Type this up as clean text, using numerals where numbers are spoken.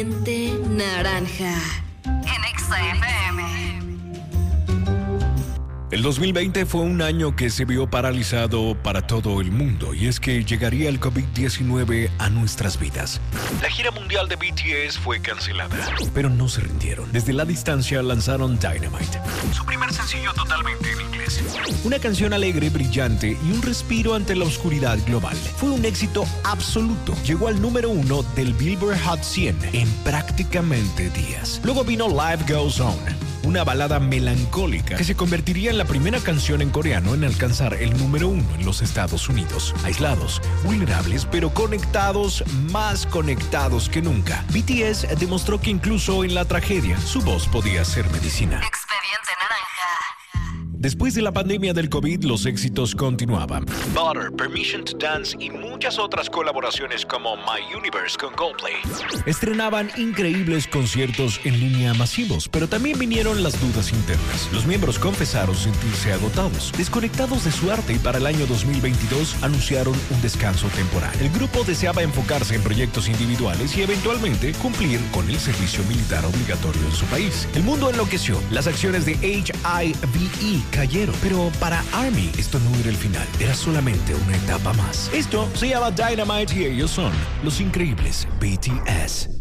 Naranja en XFM. El 2020 fue un año que se vio paralizado para todo el mundo, y es que llegaría el COVID-19 a nuestras vidas. La gira mundial de BTS fue cancelada, pero no se rindieron. Desde la distancia lanzaron Dynamite, su primer sencillo totalmente en inglés. Una canción alegre, brillante y un respiro ante la oscuridad global. Fue un éxito absoluto. Llegó al número 1 del Billboard Hot 100 en prácticamente días. Luego vino Life Goes On, una balada melancólica que se convertiría en la primera canción en coreano en alcanzar el número 1 en los Estados Unidos. Aislados, vulnerables, pero conectados, más conectados que nunca. BTS demostró que incluso en la tragedia, su voz podía ser medicina. Expediente Naranja. Después de la pandemia del COVID, los éxitos continuaban. Butter, Permission to Dance y muchas otras colaboraciones como My Universe con Coldplay estrenaban increíbles conciertos en línea masivos, pero también vinieron las dudas internas. Los miembros confesaron sentirse agotados, desconectados de su arte, y para el año 2022 anunciaron un descanso temporal. El grupo deseaba enfocarse en proyectos individuales y eventualmente cumplir con el servicio militar obligatorio en su país. El mundo enloqueció. Las acciones de HIV cayeron, pero para ARMY esto no era el final, era solamente una etapa más. Esto se llama Dynamite y ellos son los increíbles BTS.